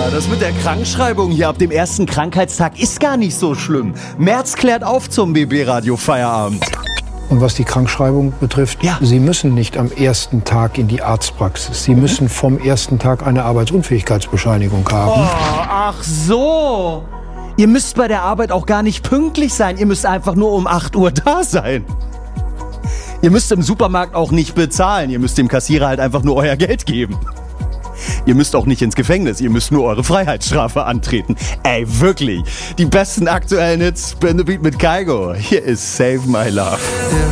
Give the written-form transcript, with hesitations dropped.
das mit der Krankschreibung hier ab dem ersten Krankheitstag ist gar nicht so schlimm. Merz klärt auf zum BB-Radio Feierabend. Und was die Krankschreibung betrifft, Sie müssen nicht am ersten Tag in die Arztpraxis. Sie müssen vom ersten Tag eine Arbeitsunfähigkeitsbescheinigung haben. Oh, ach so. Ihr müsst bei der Arbeit auch gar nicht pünktlich sein. Ihr müsst einfach nur um 8 Uhr da sein. Ihr müsst im Supermarkt auch nicht bezahlen. Ihr müsst dem Kassierer halt einfach nur euer Geld geben. Ihr müsst auch nicht ins Gefängnis. Ihr müsst nur eure Freiheitsstrafe antreten. Ey, wirklich. Die besten aktuellen Hits, Spin the Beat mit Kygo. Hier ist Save My Love.